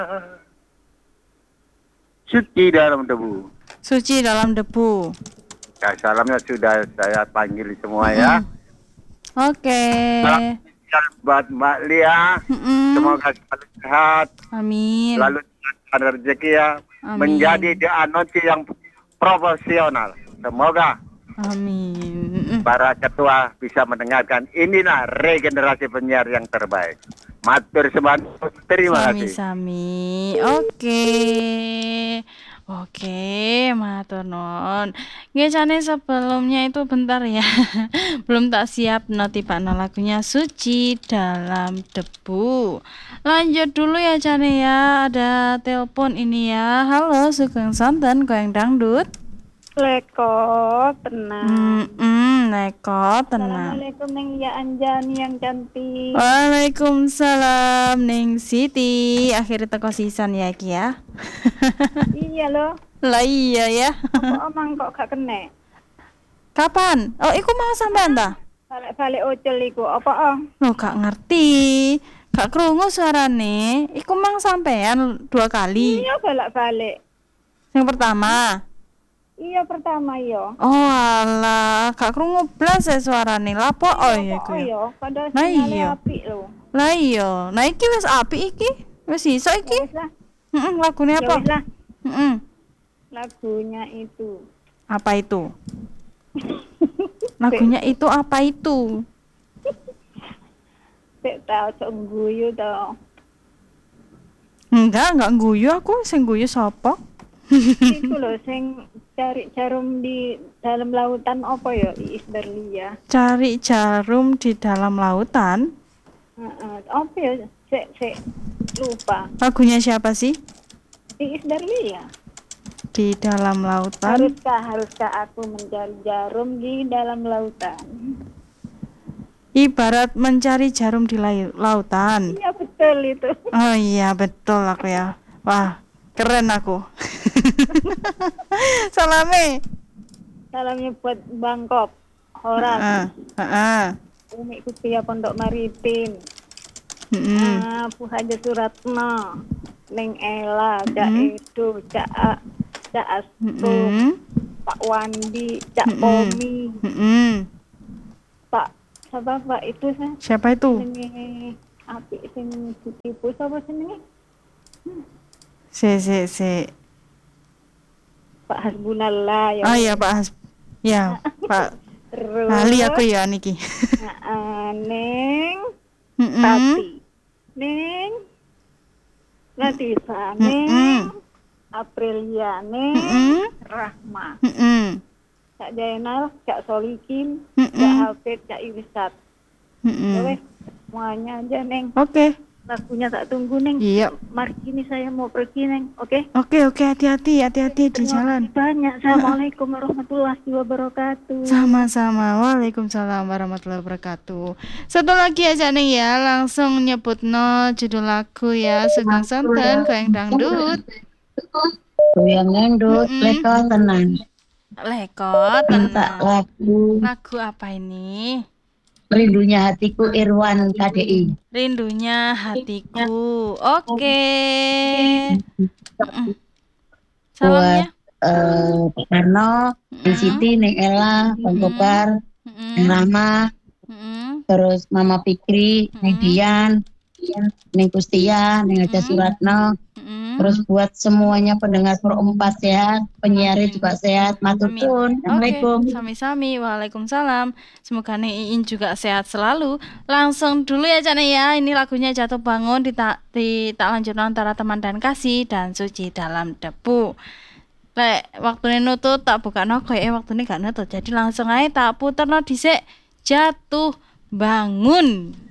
Suci dalam debu. Suci dalam debu. Ya, salamnya sudah saya panggil semua ya. Oke. Salam spesial buat Mbak Lia. Semoga selalu sehat. Amin. Lalu ada rezeki ya. Amin. Menjadi The Anonsi yang profesional. Semoga Amin. para ketua bisa mendengarkan. Inilah regenerasi penyiar yang terbaik. Matur sembah. Terima kasih. Sami-sami. Oke. Oke, matur nuwun. Nggih jane sebelumnya itu bentar ya. Belum tak siap notipakno lagunya Suci Dalam Debu. Lanjut dulu ya jane ya. Ada telepon ini ya. Halo, Sugeng Santen Goyang Dangdut. Leko, tenang. Leko, tenang. Assalamualaikum Neng Ya Anjani yang cantik. Waalaikumsalam Ning Siti. Akhirnya teko sisan ya iki ya. Iya loh. Lah iya ya. Kok omang kok gak kena? Kapan? Oh, iku mau sampean ta? Balik-balik ocel iku apa Loh, gak ngerti. Gak krungu suarane. Iku mang sampean 2 kali. Iya balik-balik. Yang pertama. Iya pertama yo. Oh alah, gak krungu blas ya suarane. Lapo oh ya iku. Iya, padahal Nah, sinyalnya iya. apik lho. Lah iya. Nah iki wis apik iki. Wis iso iki. Wis lah. Lagune Ya apa? wis lah. Lagunya Lagunya itu. apa itu? Lagunya itu apa itu? Sik tau cok guyu to. Enggak guyu aku, sing guyu sapa? Iku lho sing cari jarum di dalam lautan apa ya Iis Berlia. Cari jarum di dalam lautan. Apa ya? Sik lupa. Lagunya siapa sih? Iis Berlia. Di dalam lautan. Haruskah aku mencari jarum di dalam lautan? Ibarat mencari jarum di lautan. Iya betul itu. Oh iya betul aku ya. Wah keren aku. Salame. Salamnya buat Bangkok, Horas, Umi Kutia Pondok Maritim, Bu Haja Suratno, Neng Ela, Cak Edo, Cak Astu, Pak Wandi, Cak Pomi, Pak itu siapa itu? Ini api sing ditipu sapa jenenge? Si. Pak Hasbunallah ya. Oh iya Pak ya Pak. Terus Lali aku ya niki. Neng Tati, Neng Latifa, Neng Aprilia, Neng Rahma, Cak Jainal, Cak Solikin, Cak Hafid, Cak Iwisat. Wes semuanya aja Neng. Oke. Lagunya tak tunggu Neng. Iya. Mari ini saya mau pergi Neng. Oke. Oke, hati-hati di jalan. Banyak. Assalamualaikum warahmatullahi wabarakatuh. Sama-sama. Waalaikumsalam warahmatullahi wabarakatuh. Satu lagi aja nih ya, langsung nyebut no judul lagu ya. Sugeng Santen Goyang Dangdut. Goyang dangdut, leko tenang. Leko Minta tenang. Lagu apa ini? Rindunya Hatiku Irwan KDI. Rindunya Hatiku. Oke. Salamnya Pak Karno, Neng Siti, Neng Ella, Bang Kobar, Neng Rama, terus Mama Fikri, Neng Dian, Neng Kustia, Neng Haja Suratno, terus buat semuanya pendengar Pro 4 sehat, penyiarnya juga sehat, matur suwun. Assalamualaikum. Sami-sami. Waalaikumsalam. Semoga Neng Iin juga sehat selalu. Langsung dulu ya Cak ya. Ini lagunya Jatuh Bangun tak lanjut antara Teman dan Kasih dan Suci Dalam Debu. Lek waktunya nutut tak buka noko waktunya gak nutut. Jadi langsung aja tak puter no dhisik Jatuh Bangun.